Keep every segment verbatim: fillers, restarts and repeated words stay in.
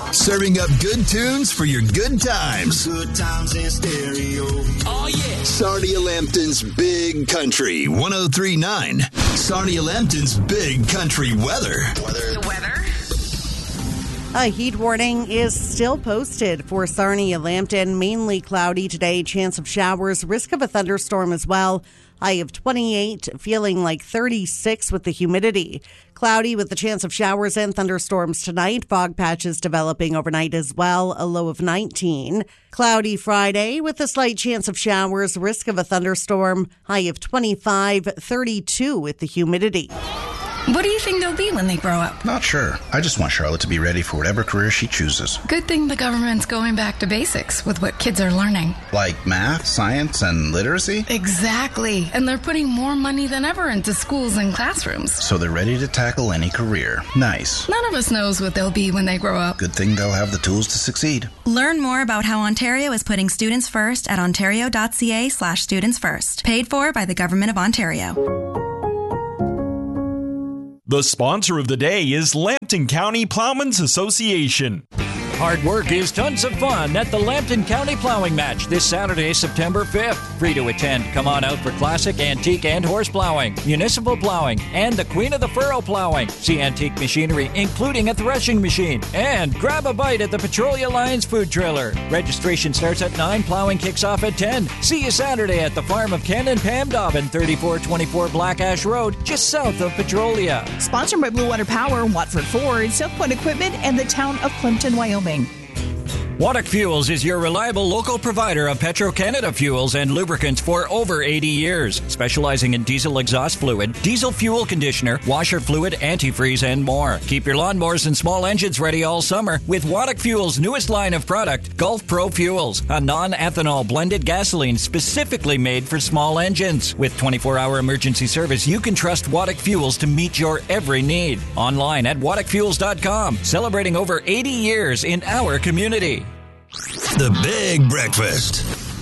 Serving up good tunes for your good times. Good times in stereo. Oh, yeah. Sarnia Lambton's Big Country one oh three point nine. Sarnia Lambton's Big Country weather. Weather. The weather. A heat warning is still posted for Sarnia Lambton. Mainly cloudy today. Chance of showers. Risk of a thunderstorm as well. High of twenty-eight, feeling like thirty-six with the humidity. Cloudy with the chance of showers and thunderstorms tonight. Fog patches developing overnight as well. A low of nineteen. Cloudy Friday with a slight chance of showers. Risk of a thunderstorm. High of twenty-five, thirty-two with the humidity. What do you think they'll be when they grow up? Not sure. I just want Charlotte to be ready for whatever career she chooses. Good thing the government's going back to basics with what kids are learning. Like math, science, and literacy? Exactly. And they're putting more money than ever into schools and classrooms. So they're ready to tackle any career. Nice. None of us knows what they'll be when they grow up. Good thing they'll have the tools to succeed. Learn more about how Ontario is putting students first at ontario.ca slash students first. Paid for by the Government of Ontario. The sponsor of the day is Lambton County Plowmen's Association. Hard work is tons of fun at the Lambton County Plowing Match this Saturday, September fifth. Free to attend. Come on out for classic, antique, and horse plowing, municipal plowing, and the Queen of the Furrow plowing. See antique machinery, including a threshing machine. And grab a bite at the Petrolia Lions food trailer. Registration starts at nine, plowing kicks off at ten. See you Saturday at the farm of Ken and Pam Dobbin, thirty-four twenty-four Black Ash Road, just south of Petrolia. Sponsored by Blue Water Power, Watford Ford, South Point Equipment, and the town of Plimpton, Wyoming. Waddock Fuels is your reliable local provider of Petro-Canada fuels and lubricants for over eighty years, specializing in diesel exhaust fluid, diesel fuel conditioner, washer fluid, antifreeze, and more. Keep your lawnmowers and small engines ready all summer with Waddock Fuels' newest line of product, Gulf Pro Fuels, a non-ethanol blended gasoline specifically made for small engines. With twenty-four hour emergency service, you can trust Waddock Fuels to meet your every need. Online at waddock fuels dot com, celebrating over eighty years in our community. The Big Breakfast.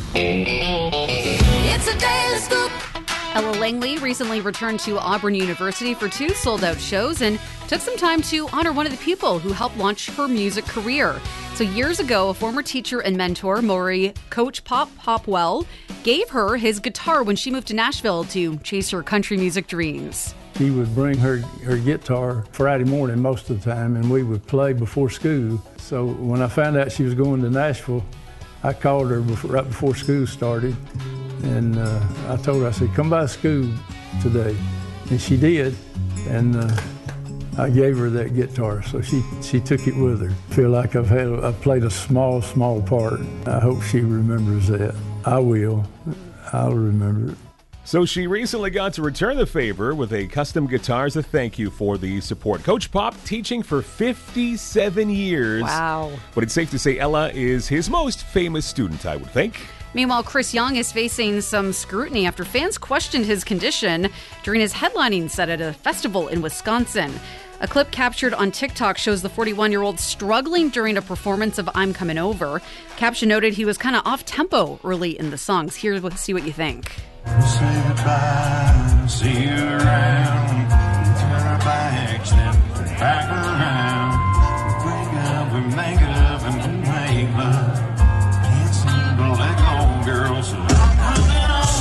It's a daily scoop. Ella Langley recently returned to Auburn University for two sold-out shows and took some time to honor one of the people who helped launch her music career. So years ago, a former teacher and mentor, Maury Coach Pop Popwell, gave her his guitar when she moved to Nashville to chase her country music dreams. She would bring her, her guitar Friday morning most of the time, and we would play before school. So when I found out she was going to Nashville, I called her before, right before school started, and uh, I told her, I said, come by school today. And she did, and uh, I gave her that guitar, so she, she took it with her. I feel like I've, had, I've played a small, small part. I hope she remembers that. I will. I'll remember it. So she recently got to return the favor with a custom guitar as a thank you for the support. Coach Pop teaching for fifty-seven years. Wow. But it's safe to say Ella is his most famous student, I would think. Meanwhile, Chris Young is facing some scrutiny after fans questioned his condition during his headlining set at a festival in Wisconsin. A clip captured on TikTok shows the forty-one-year-old struggling during a performance of I'm Coming Over. Caption noted he was kind of off-tempo early in the songs. Here's what, see what you think. Say goodbye, see you